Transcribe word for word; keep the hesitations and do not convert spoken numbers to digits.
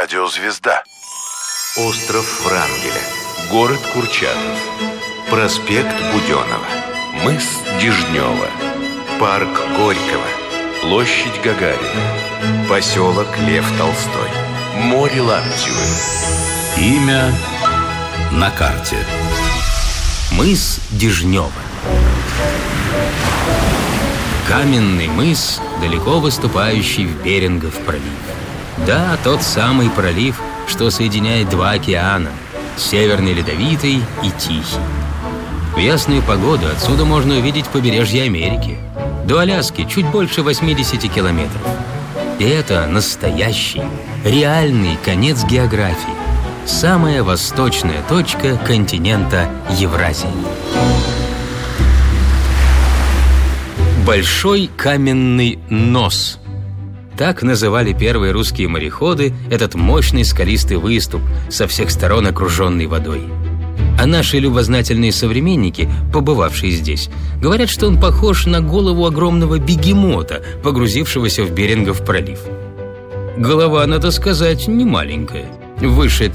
Радиозвезда. Остров Врангеля. Город Курчатов. Проспект Буденова. Мыс Дежнева. Парк Горького. Площадь Гагарина. Поселок Лев Толстой. Море Лаптевы. Имя на карте. Мыс Дежнева. Каменный мыс, далеко выступающий в Берингов пролив. Да, тот самый пролив, что соединяет два океана – Северный Ледовитый и Тихий. В ясную погоду отсюда можно увидеть побережье Америки. До Аляски чуть больше восьмидесяти километров. И это настоящий, реальный конец географии. Самая восточная точка континента Евразии. Большой каменный нос. Так называли первые русские мореходы этот мощный скалистый выступ, со всех сторон окруженный водой. А наши любознательные современники, побывавшие здесь, говорят, что он похож на голову огромного бегемота, погрузившегося в Берингов пролив. Голова, надо сказать, не маленькая. Выше